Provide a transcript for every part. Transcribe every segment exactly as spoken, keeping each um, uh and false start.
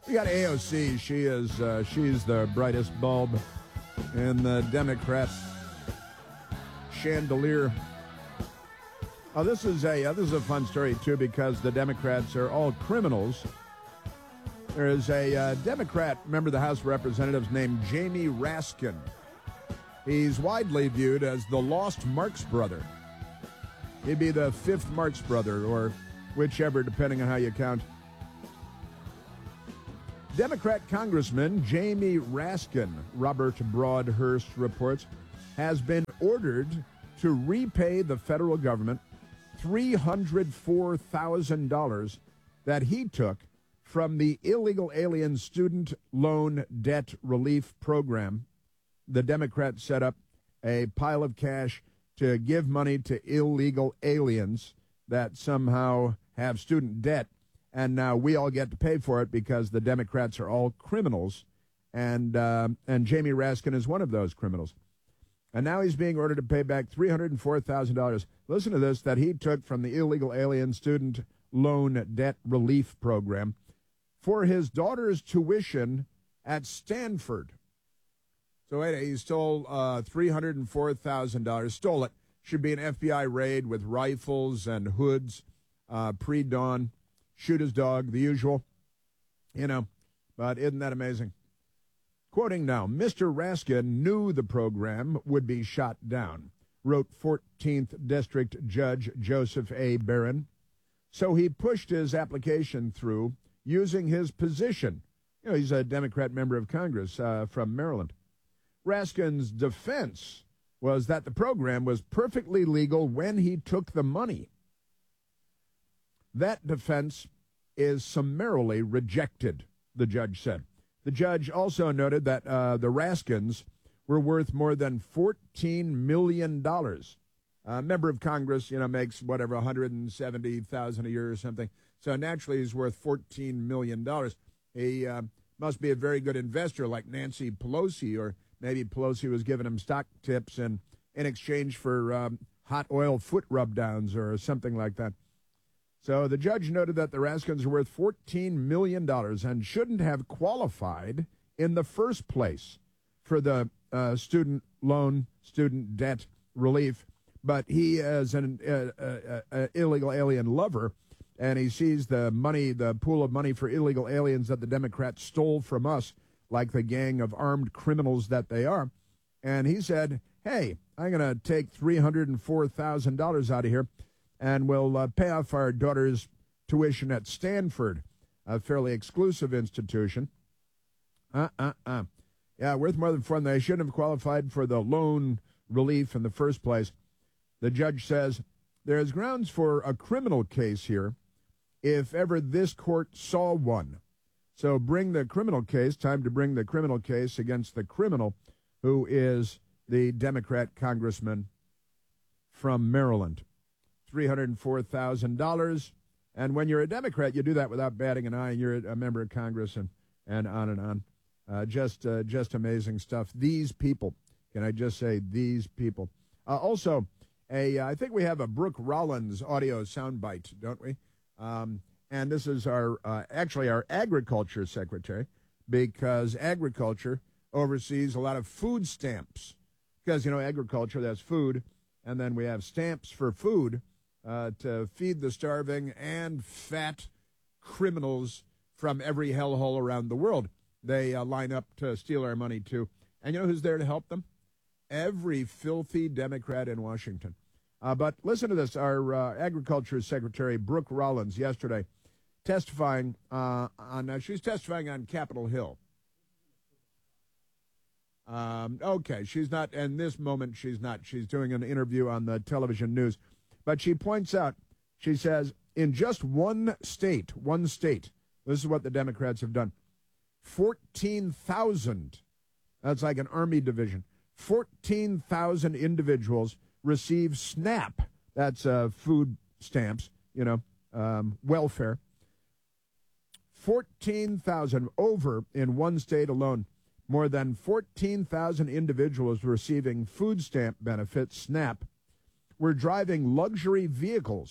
We got A O C. She is uh, she's the brightest bulb in the Democrat chandelier. Oh, this is a uh, this is a fun story too, because the Democrats are all criminals. There is a uh, Democrat member of the House of Representatives named Jamie Raskin. He's widely viewed as the lost Marx brother. He'd be the fifth Marx brother, or whichever, depending on how you count. Democrat Congressman Jamie Raskin, Robert Broadhurst reports, has been ordered to repay the federal government three hundred four thousand dollars that he took from the illegal alien student loan debt relief program. The Democrats set up a pile of cash to give money to illegal aliens that somehow have student debt. And now we all get to pay for it because the Democrats are all criminals, and uh, and Jamie Raskin is one of those criminals. And now he's being ordered to pay back three hundred four thousand dollars. Listen to this, that he took from the illegal alien student loan debt relief program for his daughter's tuition at Stanford. So wait, he stole uh, three hundred four thousand dollars. Stole it. Should be an F B I raid with rifles and hoods, uh, pre-dawn. Shoot his dog, the usual, you know, but isn't that amazing? Quoting now, Mister Raskin knew the program would be shot down, wrote fourteenth District Judge Joseph A. Barron. So he pushed his application through using his position. You know, he's a Democrat member of Congress uh, from Maryland. Raskin's defense was that the program was perfectly legal when he took the money. That defense is summarily rejected, the judge said. The judge also noted that uh, the Raskins were worth more than fourteen million dollars. A member of Congress, you know, makes whatever, one hundred seventy thousand dollars a year or something. So naturally he's worth fourteen million dollars. He uh, must be a very good investor like Nancy Pelosi, or maybe Pelosi was giving him stock tips in, in exchange for um, hot oil foot rub-downs or something like that. So the judge noted that the Raskins are worth fourteen million dollars and shouldn't have qualified in the first place for the uh, student loan, student debt relief. But he is an uh, uh, uh, illegal alien lover, and he sees the money, the pool of money for illegal aliens that the Democrats stole from us, like the gang of armed criminals that they are. And he said, hey, I'm going to take three hundred four thousand dollars out of here, and we'll uh, pay off our daughter's tuition at Stanford, a fairly exclusive institution. Uh-uh-uh. Yeah, worth more than fun. They shouldn't have qualified for the loan relief in the first place. The judge says there is grounds for a criminal case here if ever this court saw one. So bring the criminal case, time to bring the criminal case against the criminal, who is the Democrat congressman from Maryland. three hundred four thousand dollars. And when you're a Democrat, you do that without batting an eye, and you're a member of Congress, and, and on and on. Uh, just uh, just amazing stuff. These people, can I just say, these people. Uh, also, a, I think we have a Brooke Rollins audio soundbite, don't we? Um, and this is our uh, actually our agriculture secretary, because agriculture oversees a lot of food stamps. Because, you know, agriculture, that's food, and then we have stamps for food. Uh, to feed the starving and fat criminals from every hellhole around the world. They uh, line up to steal our money, too. And you know who's there to help them? Every filthy Democrat in Washington. Uh, but listen to this. Our uh, Agriculture Secretary, Brooke Rollins, yesterday testifying uh, on, uh, she's testifying on Capitol Hill. Um, okay, she's not, in this moment, she's not. She's doing an interview on the television news. But she points out, she says, in just one state, one state, this is what the Democrats have done, fourteen thousand, that's like an army division, fourteen thousand individuals receive SNAP, that's uh, food stamps, you know, um, welfare. fourteen thousand, over in one state alone, more than fourteen thousand individuals receiving food stamp benefits, SNAP. We're driving luxury vehicles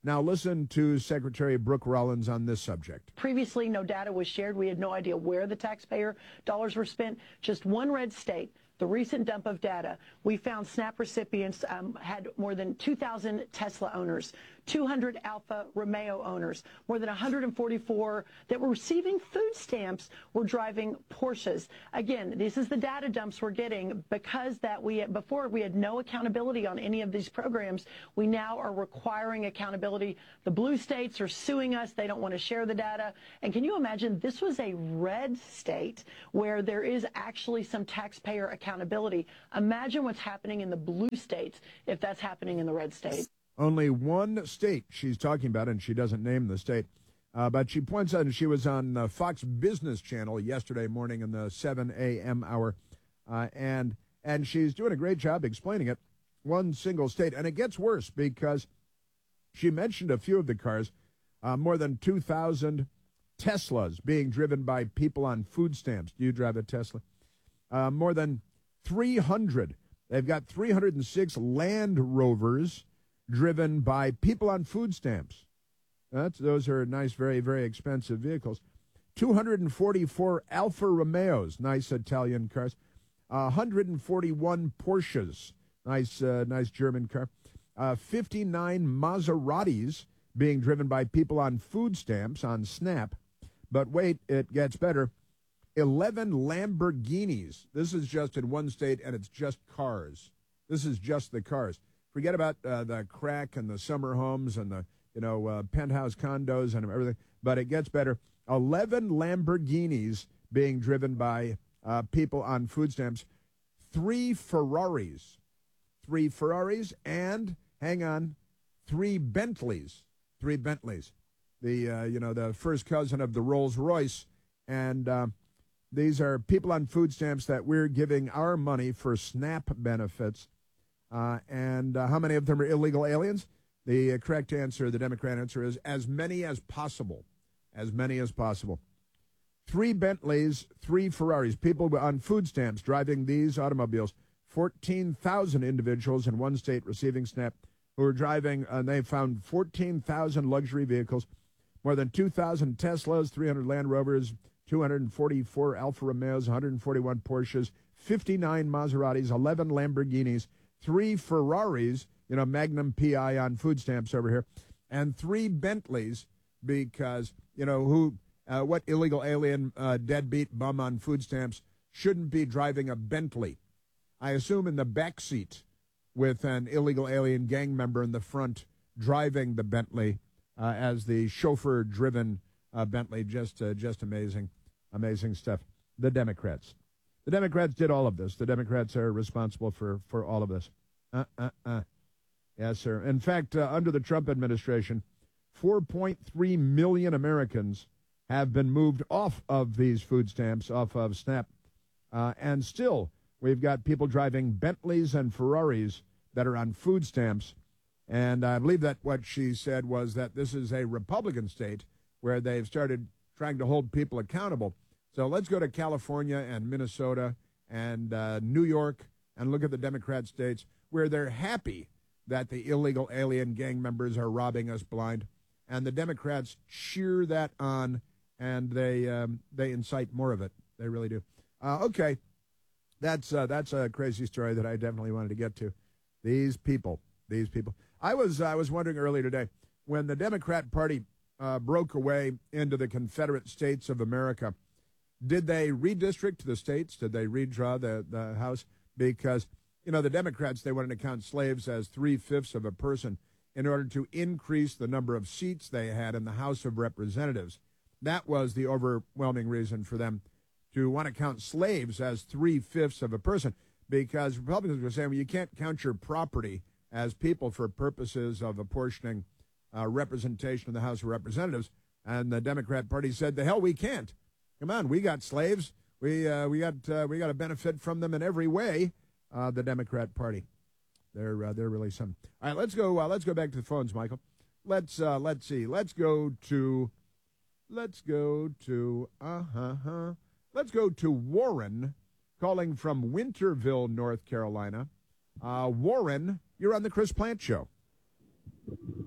Now listen to Secretary Brooke Rollins on this subject. Previously, no data was shared. We had no idea where the taxpayer dollars were spent. Just one red state. The recent dump of data, we found SNAP recipients um, had more than two thousand Tesla owners, two hundred Alfa Romeo owners, more than one hundred forty-four that were receiving food stamps were driving Porsches. Again, this is the data dumps we're getting because that we before we had no accountability on any of these programs. We now are requiring accountability. The blue states are suing us. They don't want to share the data. And can you imagine, this was a red state where there is actually some taxpayer accountability. Accountability. Imagine what's happening in the blue states if that's happening in the red state. Only one state she's talking about, and she doesn't name the state, uh, but she points out, and she was on uh, Fox Business Channel yesterday morning in the seven a.m. hour, uh, and and she's doing a great job explaining it. One single state, and it gets worse because she mentioned a few of the cars, uh, more than two thousand Teslas being driven by people on food stamps. Do you drive a Tesla? Uh, more than three hundred. They've got three hundred six Land Rovers driven by people on food stamps. That's, those are nice, very, very expensive vehicles. two hundred forty-four Alfa Romeos, nice Italian cars. Uh, one hundred forty-one Porsches, nice, uh, nice German car. Uh, fifty-nine Maseratis being driven by people on food stamps, on SNAP. But wait, it gets better. eleven Lamborghinis. This is just in one state, and it's just cars. This is just the cars. Forget about uh, the crack and the summer homes and the you know uh, penthouse condos and everything. But it gets better. eleven Lamborghinis being driven by uh, people on food stamps. Three Ferraris. Three Ferraris and, hang on, three Bentleys. Three Bentleys. The, uh, you know, the first cousin of the Rolls Royce. And... Uh, These are people on food stamps that we're giving our money for SNAP benefits. Uh, and uh, how many of them are illegal aliens? The uh, correct answer, the Democrat answer, is as many as possible. As many as possible. Three Bentleys, three Ferraris. People on food stamps driving these automobiles. fourteen thousand individuals in one state receiving SNAP who are driving, and they found fourteen thousand luxury vehicles, more than two thousand Teslas, three hundred Land Rovers, two hundred forty-four Alfa Romeos, one hundred forty-one Porsches, fifty-nine Maseratis, eleven Lamborghinis, three Ferraris, you know, Magnum P I on food stamps over here, and three Bentleys because, you know, who, uh, what illegal alien uh, deadbeat bum on food stamps shouldn't be driving a Bentley? I assume in the back seat with an illegal alien gang member in the front driving the Bentley uh, as the chauffeur-driven Uh, Bentley. Just uh, just amazing, amazing stuff. The Democrats. The Democrats did all of this. The Democrats are responsible for, for all of this. Uh, uh, uh. Yes, sir. In fact, uh, under the Trump administration, four point three million Americans have been moved off of these food stamps, off of SNAP. Uh, and still, we've got people driving Bentleys and Ferraris that are on food stamps. And I believe that what she said was that this is a Republican state where they've started trying to hold people accountable. So let's go to California and Minnesota and uh, New York and look at the Democrat states where they're happy that the illegal alien gang members are robbing us blind. And the Democrats cheer that on, and they um, they incite more of it. They really do. Uh, okay, that's uh, that's a crazy story that I definitely wanted to get to. These people, these people. I was I was wondering earlier today, when the Democrat Party uh, broke away into the Confederate States of America, did they redistrict the states? Did they redraw the, the House? Because, you know, the Democrats, they wanted to count slaves as three-fifths of a person in order to increase the number of seats they had in the House of Representatives. That was the overwhelming reason for them to want to count slaves as three-fifths of a person, because Republicans were saying, well, you can't count your property as people for purposes of apportioning uh, representation in the House of Representatives. And the Democrat Party said, the hell we can't. Come on, we got slaves. We uh, we got uh, we got to benefit from them in every way. Uh, the Democrat Party, they're uh, they're really some. All right, let's go. Uh, let's go back to the phones, Michael. Let's uh, let's see. Let's go to. Let's go to. Uh huh. huh. Let's go to Warren, calling from Winterville, North Carolina. Uh, Warren, you're on the Chris Plante Show.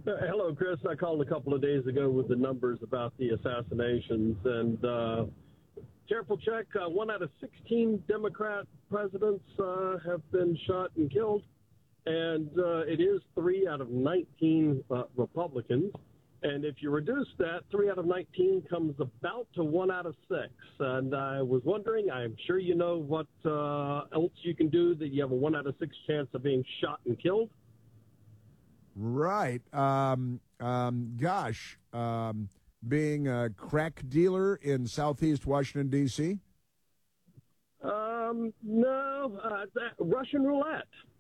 Uh, hello, Chris. I called a couple of days ago with the numbers about the assassinations, and uh, careful check, uh, one out of sixteen Democrat presidents uh, have been shot and killed, and uh, it is three out of nineteen uh, Republicans. And if you reduce that, three out of nineteen comes about to one out of six. And I was wondering, I'm sure you know what uh, else you can do that you have a one out of six chance of being shot and killed. Right. Um, um, gosh, um, being a crack dealer in Southeast Washington, D C? Um, no, uh, that, Russian roulette.